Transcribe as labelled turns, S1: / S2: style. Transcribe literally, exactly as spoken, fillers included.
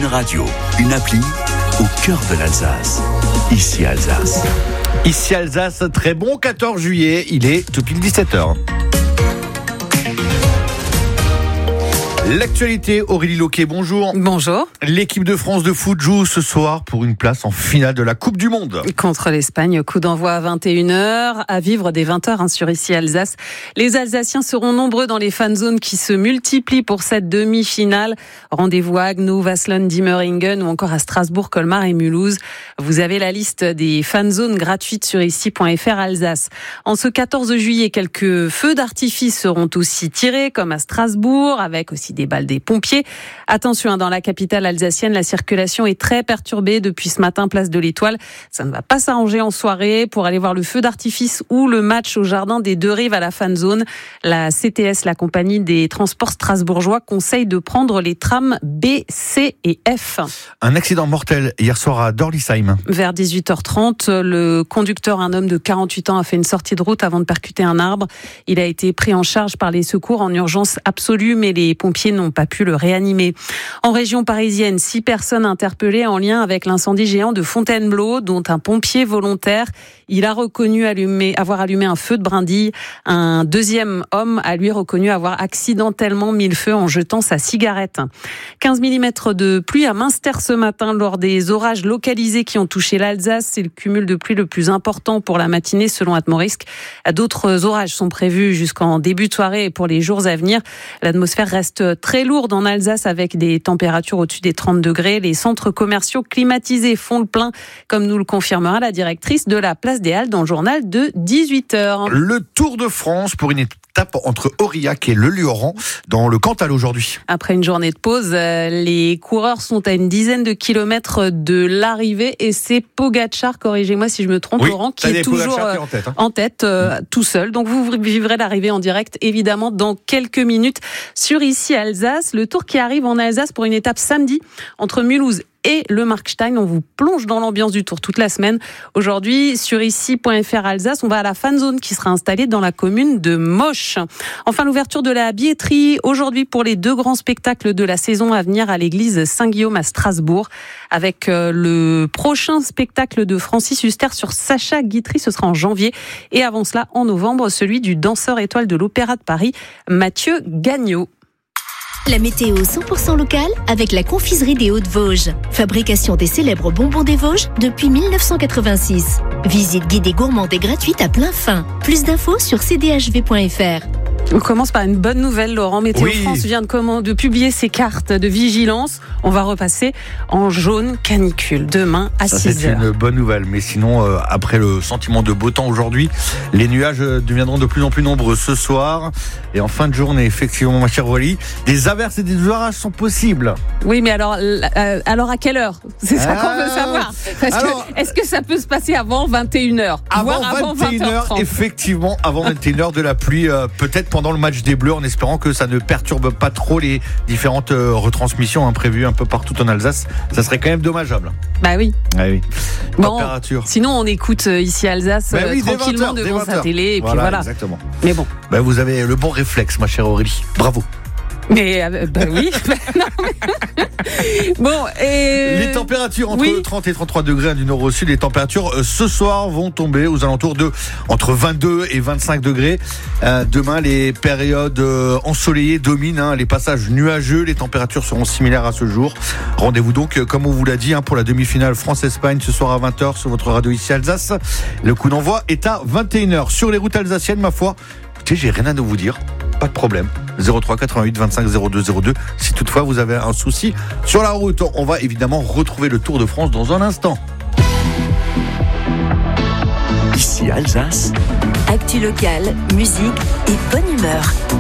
S1: radio, une appli au cœur de l'Alsace. Ici Alsace.
S2: Ici Alsace, très bon quatorze juillet, il est tout pile dix-sept heures. L'actualité, Aurélie Loquet, bonjour.
S3: Bonjour.
S2: L'équipe de France de foot joue ce soir pour une place en finale de la Coupe du Monde.
S3: Contre l'Espagne, coup d'envoi à vingt et une heures, à vivre dès vingt heures hein, sur Ici Alsace. Les Alsaciens seront nombreux dans les fan zones qui se multiplient pour cette demi-finale. Rendez-vous à Haguenau, Waasland, Diemeringen ou encore à Strasbourg, Colmar et Mulhouse. Vous avez la liste des fan zones gratuites sur ici point f r Alsace. En ce quatorze juillet, quelques feux d'artifice seront aussi tirés, comme à Strasbourg, avec aussi des des balles des pompiers. Attention, dans la capitale alsacienne, la circulation est très perturbée depuis ce matin, place de l'Étoile. Ça ne va pas s'arranger en soirée pour aller voir le feu d'artifice ou le match au jardin des Deux Rives à la fan zone. La C T S, la compagnie des transports strasbourgeois, conseille de prendre les trams B, C et F.
S2: Un accident mortel hier soir à Dorlisheim.
S3: Vers dix-huit heures trente, le conducteur, un homme de quarante-huit ans, a fait une sortie de route avant de percuter un arbre. Il a été pris en charge par les secours en urgence absolue, mais les pompiers n'ont pas pu le réanimer. En région parisienne, six personnes interpellées en lien avec l'incendie géant de Fontainebleau, dont un pompier volontaire. Il a reconnu allumer, avoir allumé un feu de brindille. Un deuxième homme a lui reconnu avoir accidentellement mis le feu en jetant sa cigarette. quinze millimètres de pluie à Münster ce matin lors des orages localisés qui ont touché l'Alsace. C'est le cumul de pluie le plus important pour la matinée selon Atmorisk. D'autres orages sont prévus jusqu'en début de soirée et pour les jours à venir. L'atmosphère reste très lourde en Alsace avec des températures au-dessus des trente degrés. Les centres commerciaux climatisés font le plein, comme nous le confirmera la directrice de la place des Halles dans le journal de dix-huit heures.
S2: Le Tour de France pour une étape entre Aurillac et Le Luoran dans le Cantal aujourd'hui.
S3: Après une journée de pause, les coureurs sont à une dizaine de kilomètres de l'arrivée et c'est Pogacar, corrigez-moi si je me trompe,
S2: oui,
S3: Laurent, qui est toujours
S2: qui est en tête, hein.
S3: en tête euh, mmh. tout seul. Donc vous vivrez l'arrivée en direct évidemment dans quelques minutes sur Ici Alsace. Le Tour qui arrive en Alsace pour une étape samedi entre Mulhouse et le Markstein. On vous plonge dans l'ambiance du Tour toute la semaine. Aujourd'hui, sur ici point f r Alsace, on va à la fan zone qui sera installée dans la commune de Moche. Enfin, l'ouverture de la billetterie aujourd'hui pour les deux grands spectacles de la saison à venir à l'église Saint-Guillaume à Strasbourg. Avec le prochain spectacle de Francis Huster sur Sacha Guitry, ce sera en janvier. Et avant cela, en novembre, celui du danseur étoile de l'Opéra de Paris, Mathieu Gagnon.
S4: La météo cent pour cent locale avec la confiserie des Hauts-de-Vosges. Fabrication des célèbres bonbons des Vosges depuis mille neuf cent quatre-vingt-six. Visite guidée gourmande et gratuite à plein fin. Plus d'infos sur c d h v point f r.
S3: On commence par une bonne nouvelle, Laurent. Météo
S2: oui.
S3: France vient de, comment, de publier ses cartes de vigilance. On va repasser en jaune canicule demain à
S2: Ça,
S3: six heures.
S2: C'est une bonne nouvelle. Mais sinon, euh, après le sentiment de beau temps aujourd'hui, les nuages deviendront de plus en plus nombreux ce soir. Et en fin de journée, effectivement, ma chère Aurélie, des averses et des orages sont possibles.
S3: Oui, mais alors, euh, alors à quelle heure ? C'est ça
S2: ah,
S3: qu'on veut savoir. Parce alors, que, est-ce que ça peut se passer avant vingt et une heures ?
S2: Avant, avant vingt et une heures, effectivement, avant vingt et une heures de la pluie, euh, peut-être pendant le match des Bleus, en espérant que ça ne perturbe pas trop les différentes euh, retransmissions hein, prévues un peu partout en Alsace. Ça serait quand même dommageable.
S3: Bah oui.
S2: Ah oui.
S3: Bon,
S2: température.
S3: Sinon, on écoute euh, Ici Alsace
S2: bah oui,
S3: euh, tranquillement
S2: vingt heures,
S3: devant sa télé. Et
S2: voilà,
S3: puis voilà.
S2: Exactement.
S3: Mais bon.
S2: Bah, vous avez le bon réflexe, ma chère Aurélie. Bravo.
S3: Mais euh, bah oui. Bon, et...
S2: Les températures entre
S3: oui.
S2: trente et trente-trois degrés du nord au sud. Les températures euh, ce soir vont tomber aux alentours de entre vingt-deux et vingt-cinq degrés. Euh, demain, les périodes euh, ensoleillées dominent hein, les passages nuageux. Les températures seront similaires à ce jour. Rendez-vous donc, euh, comme on vous l'a dit, hein, pour la demi-finale France-Espagne ce soir à vingt heures sur votre radio Ici Alsace. Le coup d'envoi est à vingt et une heures. Sur les routes alsaciennes, ma foi, écoutez, j'ai rien à vous dire. Pas de problème. zéro trois quatre-vingt-huit vingt-cinq zéro deux zéro deux. Si toutefois vous avez un souci sur la route, on va évidemment retrouver le Tour de France dans un instant.
S1: Ici Alsace.
S4: Actu locale, musique et bonne humeur.